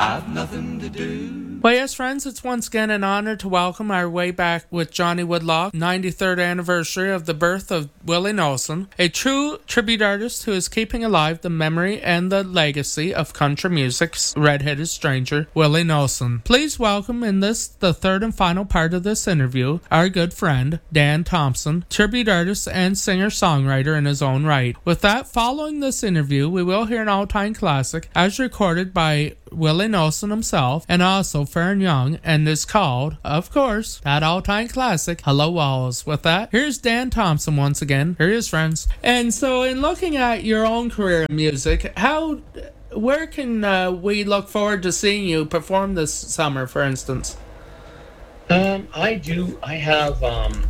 I've nothing to do. Well, yes, friends, it's once again an honor to welcome our way back with Johnny Woodlock, 93rd anniversary of the birth of Willie Nelson, a true tribute artist who is keeping alive the memory and the legacy of country music's red-headed stranger, Willie Nelson. Please welcome in this, the third and final part of this interview, our good friend, Dan Thompson, tribute artist and singer-songwriter in his own right. With that, following this interview, we will hear an all-time classic as recorded by Willie Nelson himself, and also Faron Young, and is called, of course, that all-time classic, Hello Walls. With that, here's Dan Thompson once again. Here he is, friends. And so, in looking at your own career in music, where can we look forward to seeing you perform this summer, for instance? I have,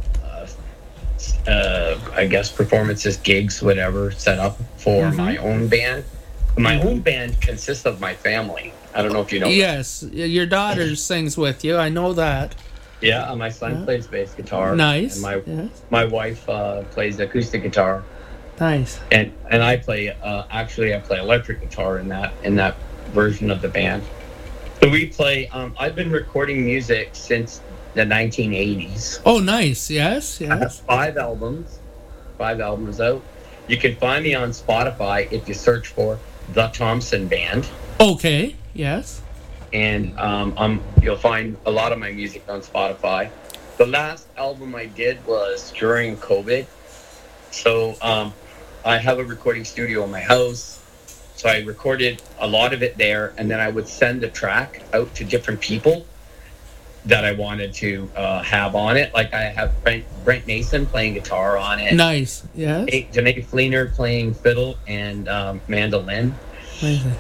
I guess, performances, gigs, whatever, set up for my own band. My own band consists of my family. I don't know if you know. Yes, your daughter sings with you. I know that. Yeah, my son plays bass guitar. Nice. And my wife plays acoustic guitar. Nice. And I play I play electric guitar in that version of the band. So we play. I've been recording music since the 1980s. Oh, nice. Yes. I have 5 albums out. You can find me on Spotify if you search for The Thompson Band. Okay, yes. And you'll find a lot of my music on Spotify. The last album I did was during COVID. So I have a recording studio in my house. So I recorded a lot of it there, and then I would send the track out to different people that I wanted to have on it. Like I have Brent Nason playing guitar on it. Nice, yes. Janae Fleener playing fiddle and mandolin. Amazing.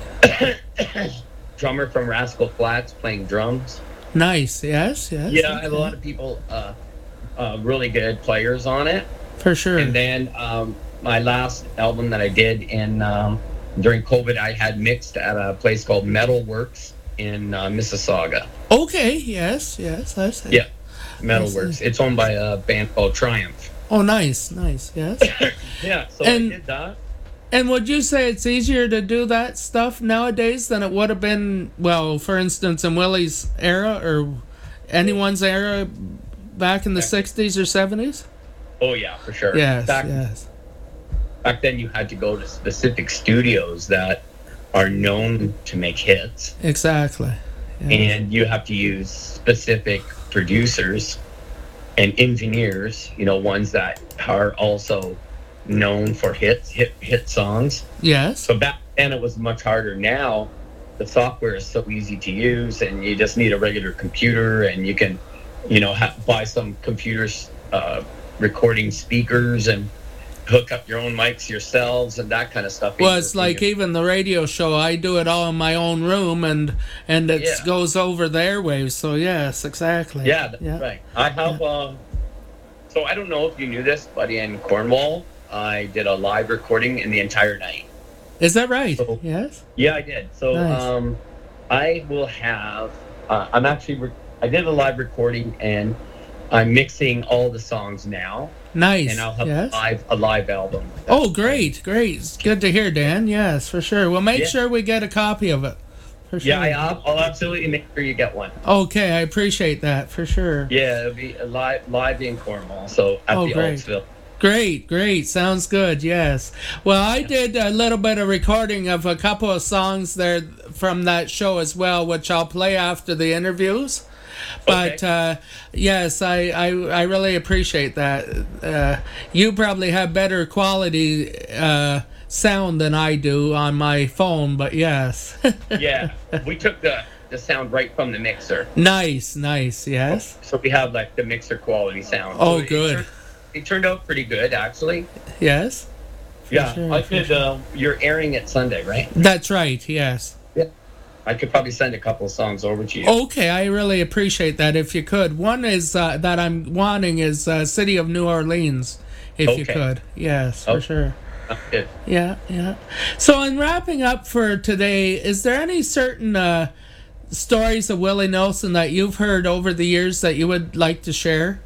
Drummer from Rascal Flatts playing drums. Nice, yes. Yeah, okay. I have a lot of people, really good players on it. For sure. And then my last album that I did during COVID, I had mixed at a place called Metal Works in Mississauga. Okay, yes. I see. Yeah, Metalworks. It's owned by a band called Triumph. Oh, nice, yes. Yeah, so I did that. And would you say it's easier to do that stuff nowadays than it would have been, well, for instance, in Willie's era or anyone's era back in the 60s or 70s? Oh, yeah, for sure. Yes. Back then you had to go to specific studios that are known to make hits. Exactly. Yes. And you have to use specific producers and engineers, ones that are also known for hit songs. Yes. So back then it was much harder. Now the software is so easy to use, and you just need a regular computer, and you can, buy some computers, recording speakers, and hook up your own mics yourselves and that kind of stuff. Well, it's like even the radio show, I do it all in my own room, and it goes over the airwaves. So yes, exactly. Yeah, that's right. I have. So I don't know if you knew this, but in Cornwall, I did a live recording in the entire night. Is that right? So, yes. Yeah, I did. So nice. I will have. I did a live recording, and I'm mixing all the songs now. Nice. And I'll have a live album. Oh, great. It's good to hear, Dan. Yes, for sure. We'll make sure we get a copy of it. For sure. Yeah, I'll absolutely make sure you get one. Okay, I appreciate that, for sure. Yeah, it'll be live in Cornwall, so at the Oaksville. Great. Sounds good, yes. Well, I did a little bit of recording of a couple of songs there from that show as well, which I'll play after the interviews. But yes, I really appreciate that. You probably have better quality sound than I do on my phone, but yes. Yeah, we took the sound right from the mixer. Nice, yes. So we have like the mixer quality sound. Oh, so good. It turned out pretty good, actually. Yes. I could. You're airing it Sunday, right? That's right. Yes. I could probably send a couple of songs over to you. Okay, I really appreciate that if you could. One is that I'm wanting is City of New Orleans, if you could. Yes, for sure. Good. Yeah. So in wrapping up for today, is there any certain stories of Willie Nelson that you've heard over the years that you would like to share?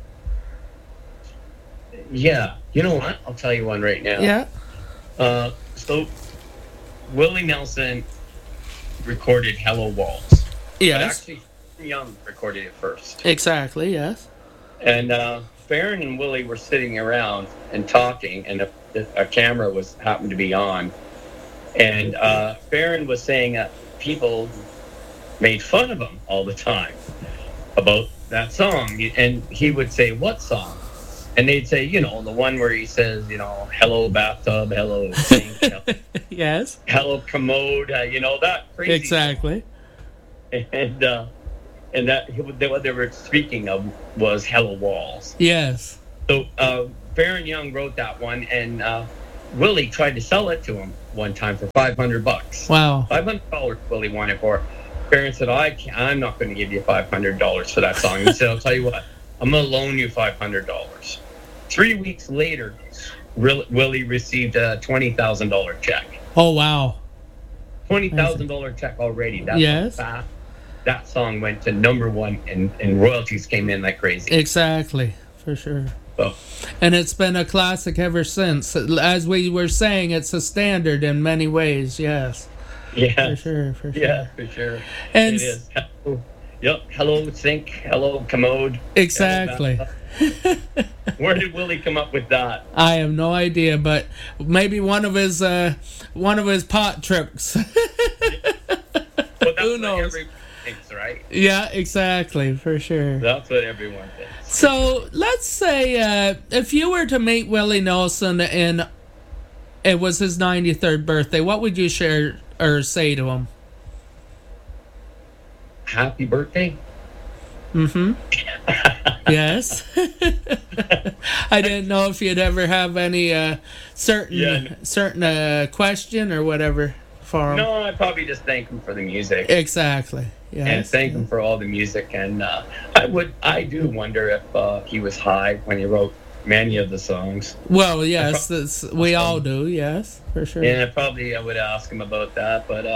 Yeah. You know what? I'll tell you one right now. Yeah. So Willie Nelson recorded Hello Walls. But Yes. actually, Young recorded it first. Exactly. Yes. And Farron and Willie were sitting around and talking, and a camera happened to be on. And Farron was saying that people made fun of him all the time about that song. And he would say, "What song?" And they'd say, the one where he says, "Hello bathtub, hello sink, Yes. hello commode," that crazy. Exactly. Song. And that what they were speaking of was Hello Walls. Yes. So Farron Young wrote that one, and Willie tried to sell it to him one time for $500. Wow. $500 Willie wanted for. Farron said, I'm not going to give you $500 for that song. He said, "I'll tell you what, I'm going to loan you $500. 3 weeks later, Willie received a $20,000 check. Oh, wow. $20,000 check already. That's Yes. how fast that song went to number one, and royalties came in like crazy. Exactly. For sure. So, And it's been a classic ever since. As we were saying, it's a standard in many ways. Yes. yeah. For sure. For sure. Yeah, for sure. And it is. Yep. Hello sink. Hello commode. exactly. Where did Willie come up with that? I have no idea, but maybe one of his pot tricks. Well, Who knows? What everyone thinks, right? Yeah, exactly, for sure. That's what everyone thinks. So let's say if you were to meet Willie Nelson and it was his 93rd birthday, what would you share or say to him? Happy birthday. Mm-hmm. Yes. I didn't know if you'd ever have any certain question or whatever for him. No, I'd probably just thank him for the music. Exactly. Yes. And thank him for all the music. And I do wonder if he was high when he wrote many of the songs. Well, yes, we all do. Yes, for sure. And I would ask him about that. But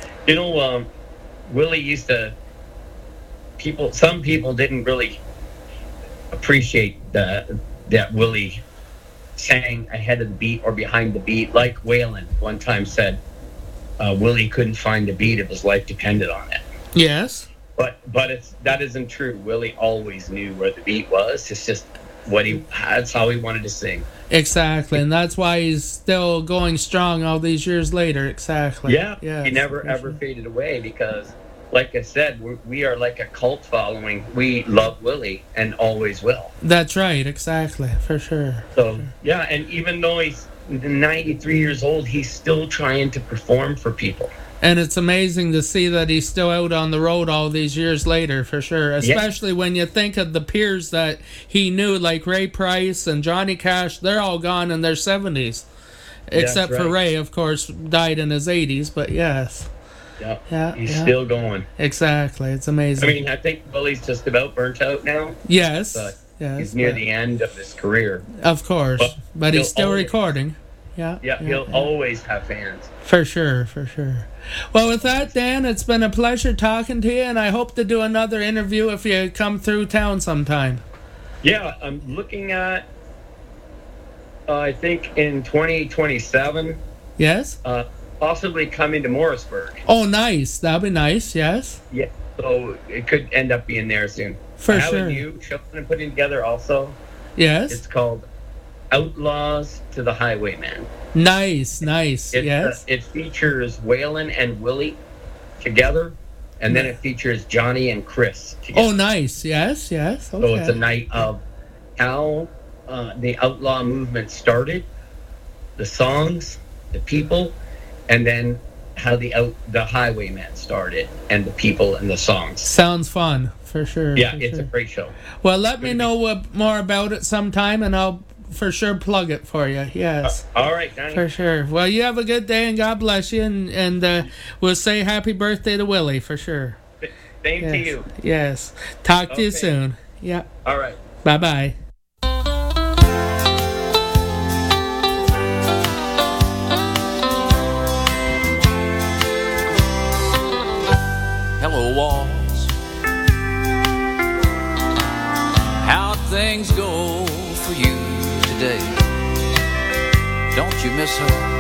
Willie used to. Some people didn't really appreciate that Willie sang ahead of the beat or behind the beat, like Waylon one time said. Willie couldn't find the beat if his life depended on it. Yes. But that isn't true. Willie always knew where the beat was. It's just that's how he wanted to sing. Exactly, and that's why he's still going strong all these years later. Exactly. Yeah. Yes, He never ever faded away because, like I said, we are like a cult following. We love Willie and always will. That's right. Exactly, for sure. So yeah, and even though he's 93 years old, he's still trying to perform for people. And it's amazing to see that he's still out on the road all these years later, for sure. Especially when you think of the peers that he knew, like Ray Price and Johnny Cash. They're all gone in their 70s. Except for Ray, of course, died in his 80s. But yes. Yeah, he's still going. Exactly. It's amazing. I mean, I think Willie's just about burnt out now. Yes. Yes, he's near the end of his career. Of course. But he's still recording. Yeah. He'll always have fans. For sure, for sure. Well, with that, Dan, it's been a pleasure talking to you, and I hope to do another interview if you come through town sometime. Yeah, I'm looking at, I think in 2027. Yes? Possibly coming to Morrisburg. Oh, nice. That'll be nice, yes? Yeah, so it could end up being there soon. For I have sure. a new show I'm putting together also. Yes? It's called Outlaws to the Highwayman. Nice, yes. It features Waylon and Willie together, and then it features Johnny and Chris together. Oh, nice, yes. Okay. So it's a night of how the outlaw movement started, the songs, the people, and then how the highwayman started, and the people and the songs. Sounds fun, for sure. Yeah, it's a great show. Well, let me know more about it sometime, and I'll for sure plug it for you. Yes. All right, Danny. For sure. Well, you have a good day, and God bless you, and we'll say happy birthday to Willie, for sure. Same to you. Yes. Talk to you soon. Yeah. All right. Bye-bye. Hello, walls. How things go for you today? Don't you miss her?